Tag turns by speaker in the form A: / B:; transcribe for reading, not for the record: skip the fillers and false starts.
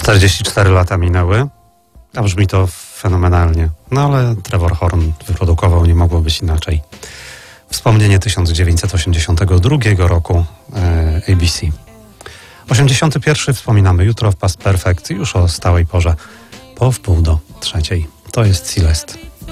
A: 44 lata minęły, a brzmi to fenomenalnie. No ale Trevor Horn wyprodukował, nie mogło być inaczej. Wspomnienie 1982 roku ABC. 81 wspominamy jutro w Past Perfect, już o stałej porze, po 2:30. To jest Celeste.